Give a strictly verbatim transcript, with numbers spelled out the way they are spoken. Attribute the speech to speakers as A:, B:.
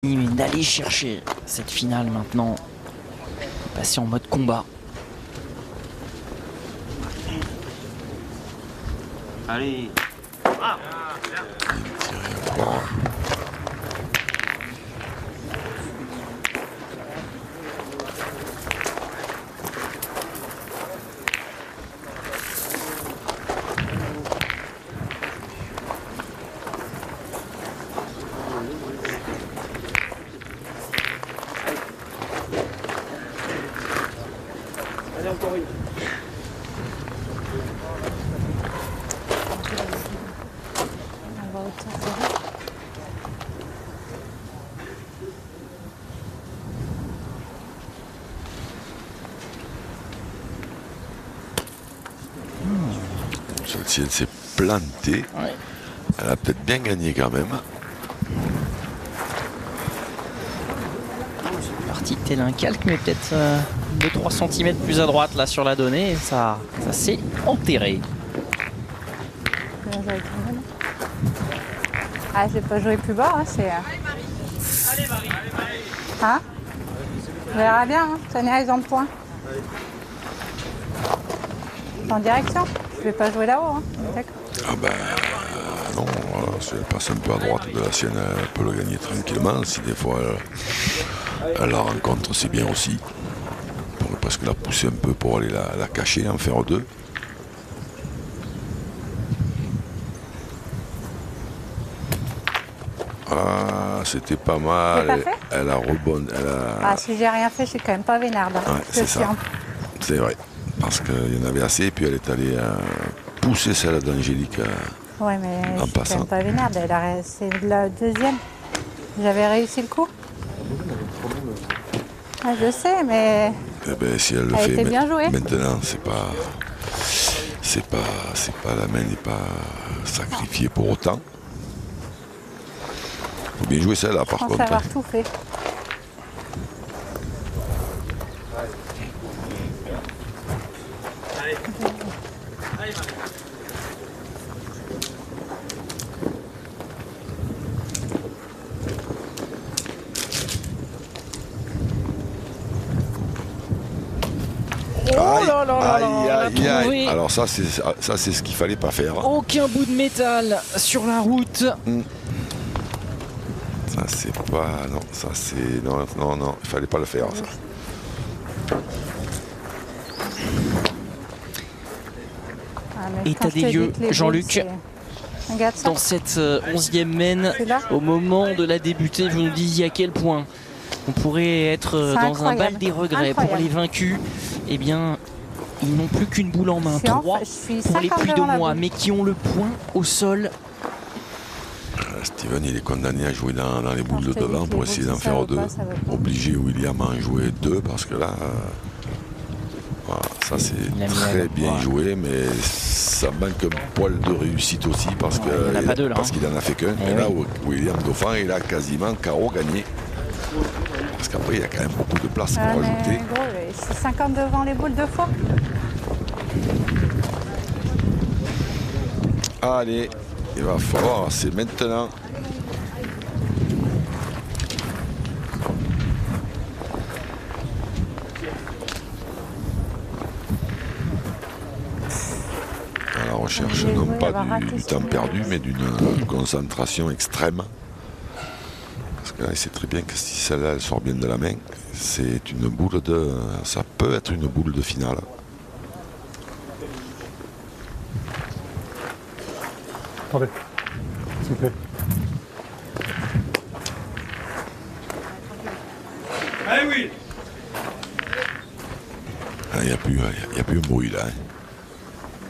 A: D'aller chercher cette finale maintenant, passer en mode combat.
B: Allez. Ah. Allez, encore une.
C: On va au tir.
D: Celle-ci, elle s'est plantée.
A: Ouais.
D: Elle a peut-être bien gagné quand même.
A: C'est parti tel un calque, mais peut-être euh, deux trois centimètres plus à droite là sur la donnée. Et ça, ça s'est enterré.
C: Ah, je vais pas jouer plus bas, hein, c'est. Hein? On verra bien, hein. Tenez, ils ont le point. En direction? Je vais pas jouer là-haut, hein. D'accord.
D: Ah ben non, voilà, si elle passe un peu à droite de la sienne, elle peut le gagner tranquillement. Si des fois elle, elle la rencontre, c'est bien aussi. On pourrait presque la pousser un peu pour aller la, la cacher, en faire deux. Ah, c'était pas mal.
C: Pas
D: Elle,
C: fait
D: elle a rebondi. Elle a...
C: Ah, si j'ai rien fait, je suis quand même pas vénarde. Hein.
D: Ouais, c'est ça. C'est vrai. Parce qu'il y en avait assez, et puis elle est allée euh, pousser celle d'Angélique. Euh,
C: ouais, mais
D: en
C: je suis
D: passant.
C: quand même pas vénarde. Elle a... C'est la deuxième. J'avais réussi le coup. Ah, je sais, mais.
D: Eh ben, si elle le
C: Elle
D: fait
C: était bien jouée.
D: maintenant, c'est pas. C'est pas. C'est pas la main n'est pas sacrifiée pour autant. Faut bien jouer celle-là par
C: Je pense
D: contre.
C: avoir
D: hein.
C: tout fait.
A: Oh là là là
D: Aïe,
A: là, on a
D: aïe, aïe.
A: trouvé
D: Alors ça c'est ça c'est ce qu'il fallait pas faire.
A: aucun bout de métal sur la route.
D: Mm. Ça c'est pas. Non, ça c'est. Non, non, non, il fallait pas le faire ça.
C: Ah, mais
A: État
C: quand je
A: des
C: te dis
A: lieux,
C: que les
A: Jean-Luc.
C: boules, c'est- Regarde ça.
A: Dans cette euh, onzième main,
C: C'est là.
A: au moment de la débuter, vous nous disiez à quel point on pourrait être euh,
C: C'est
A: dans un
C: incroyable.
A: bal des regrets pour
C: Incroyable.
A: les vaincus. Eh bien, ils n'ont plus qu'une boule en main.
C: Je suis en-
A: Trois
C: je suis
A: pour les
C: cinquante
A: puits de
C: devant la
A: moi,
C: boule.
A: mais qui ont le point au sol.
D: Euh, Steven il est condamné à jouer dans, dans les boules
C: je
D: de
C: te dis
D: devant
C: que
D: pour
C: les
D: essayer
C: boules,
D: d'en
C: si ça
D: faire
C: veut
D: deux.
C: pas, ça veut pas.
D: Obliger William à en jouer deux parce que là. euh, voilà, ça c'est
A: Il a mis
D: très
A: la-
D: bien
A: ouais.
D: joué, mais ça manque un poil de réussite aussi parce
A: Ouais,
D: que
A: il y en a
D: il-
A: pas deux, là,
D: parce
A: hein.
D: qu'il en a fait qu'un.
A: Eh
D: Et là,
A: oui.
D: William Dauphin, il a quasiment carreau gagné. Parce qu'après, il y a quand même beaucoup de place
C: Ah,
D: pour
C: mais
D: ajouter.
C: gros, je suis cinquante devant les boules deux fois.
D: Allez, il va falloir, c'est maintenant. À la recherche
C: J'ai
D: non
C: joué,
D: pas
C: elle va
D: du,
C: rater
D: du
C: ce
D: temps
C: coup.
D: perdu, mais d'une euh, concentration extrême. Parce que là, il sait très bien que si celle-là, elle sort bien de la main, c'est une boule de. Ça peut être une boule de finale.
E: Attendez, s'il vous plaît.
B: Allez, oui.
D: Il n'y a, plus- y a plus un bruit là. hein.